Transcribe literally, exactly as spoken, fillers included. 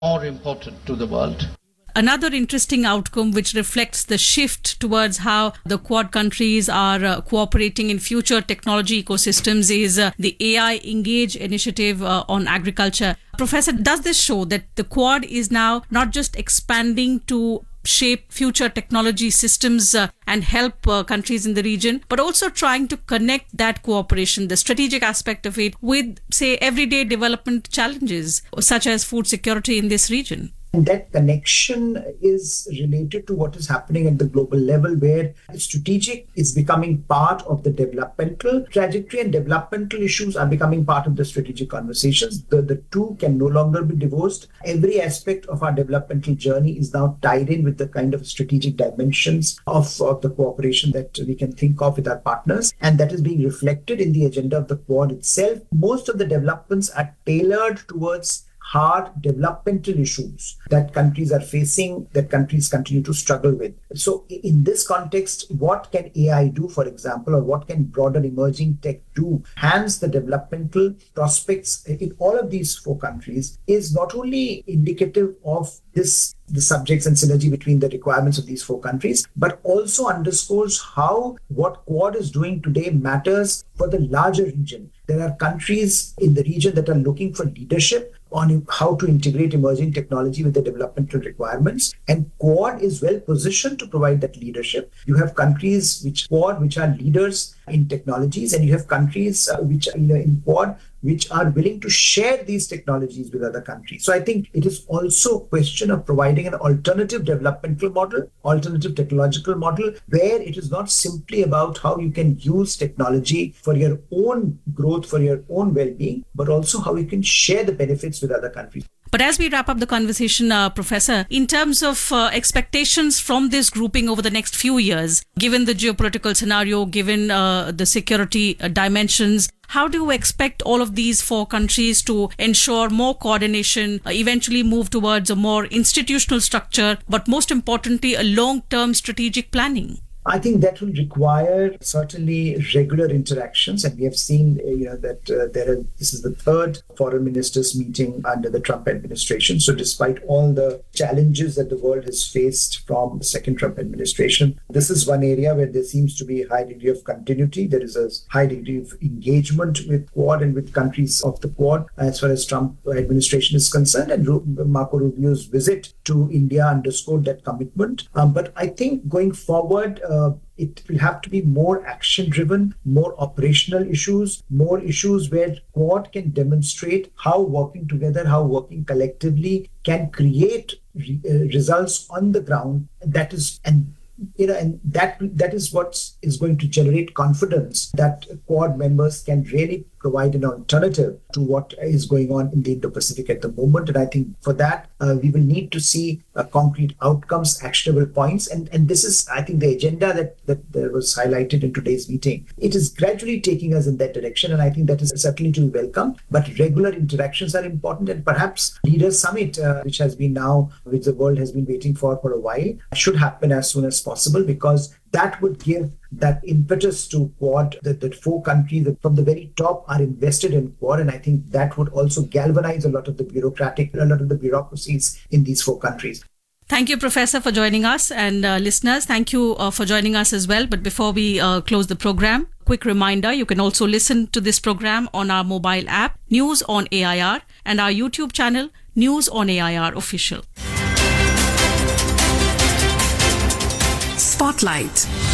more important to the world. Another interesting outcome which reflects the shift towards how the Quad countries are uh, cooperating in future technology ecosystems is uh, the A I Engage initiative uh, on agriculture. Professor, does this show that the Quad is now not just expanding to shape future technology systems uh, and help uh, countries in the region, but also trying to connect that cooperation, the strategic aspect of it, with, say, everyday development challenges such as food security in this region? And that connection is related to what is happening at the global level, where strategic is becoming part of the developmental trajectory and developmental issues are becoming part of the strategic conversations. The, the two can no longer be divorced. Every aspect of our developmental journey is now tied in with the kind of strategic dimensions of, of the cooperation that we can think of with our partners. And that is being reflected in the agenda of the Quad itself. Most of the developments are tailored towards hard developmental issues that countries are facing, that countries continue to struggle with. So in this context, what can A I do, for example, or what can broader emerging tech do, enhance the developmental prospects in all of these four countries, is not only indicative of this the subjects and synergy between the requirements of these four countries, but also underscores how what Quad is doing today matters for the larger region. There are countries in the region that are looking for leadership on how to integrate emerging technology with the developmental requirements, and Quad is well positioned to provide that leadership. You have countries which Quad which are leaders in technologies, and you have countries uh, which are, you know, in Quad which are willing to share these technologies with other countries. So I think it is also a question of providing an alternative developmental model, alternative technological model, where it is not simply about how you can use technology for your own growth, for your own well-being, but also how you can share the benefits with other countries. But as we wrap up the conversation, uh, Professor, in terms of uh, expectations from this grouping over the next few years, given the geopolitical scenario, given uh, the security uh, dimensions, how do you expect all of these four countries to ensure more coordination, uh, eventually move towards a more institutional structure, but most importantly, a long-term strategic planning? I think that will require certainly regular interactions, and we have seen, you know, that uh, there are, this is the third foreign ministers meeting under the Trump administration. So despite all the challenges that the world has faced from the second Trump administration, this is one area where there seems to be a high degree of continuity. There is a high degree of engagement with Quad and with countries of the Quad as far as Trump administration is concerned, and Marco Rubio's visit to India underscored that commitment. Um, but I think going forward, Uh, it will have to be more action-driven, more operational issues, more issues where Quad can demonstrate how working together, how working collectively can create re- uh, results on the ground. That is, and you know, and that that is what is going to generate confidence that Quad members can really provide an alternative to what is going on in the Indo-Pacific at the moment. And I think for that, uh, we will need to see uh, concrete outcomes, actionable points. And, and this is, I think, the agenda that, that, that was highlighted in today's meeting. It is gradually taking us in that direction. And I think that is certainly to be welcomed. But regular interactions are important. And perhaps Leaders Summit, uh, which has been now, which the world has been waiting for for a while, should happen as soon as possible, because that would give that impetus to Quad, that, that four countries that from the very top are invested in Quad. And I think that would also galvanize a lot of the bureaucratic, a lot of the bureaucracies in these four countries. Thank you, Professor, for joining us. And uh, listeners, thank you uh, for joining us as well. But before we uh, close the program, quick reminder, you can also listen to this program on our mobile app, News on A I R, and our YouTube channel, News on A I R Official. Spotlight.